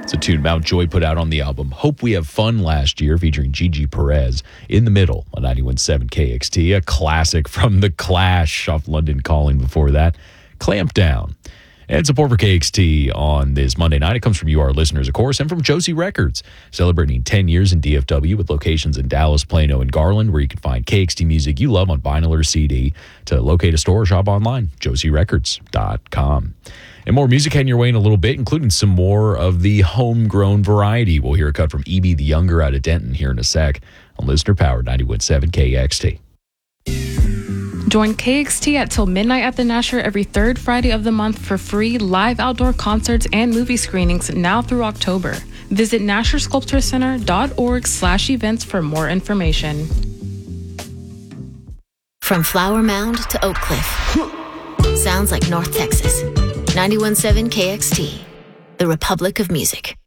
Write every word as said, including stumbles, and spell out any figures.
It's a tune Mountjoy put out on the album Hope We Have Fun last year, featuring Gigi Perez. In the Middle on ninety-one point seven K X T, a classic from The Clash off London Calling before that. Clamp Down. And support for K X T on this Monday night. It comes from you, our listeners, of course, and from Josie Records, celebrating ten years in D F W with locations in Dallas, Plano, and Garland, where you can find K X T music you love on vinyl or C D. To locate a store or shop online, josie records dot com. And more music heading your way in a little bit, including some more of the homegrown variety. We'll hear a cut from E B the Younger out of Denton here in a sec on Listener Powered ninety-one point seven K X T. Join K X T at Till Midnight at the Nasher every third Friday of the month for free live outdoor concerts and movie screenings now through October. Visit nasher sculpture center dot org slash events for more information. From Flower Mound to Oak Cliff. Sounds like North Texas. ninety-one point seven K X T, the Republic of Music.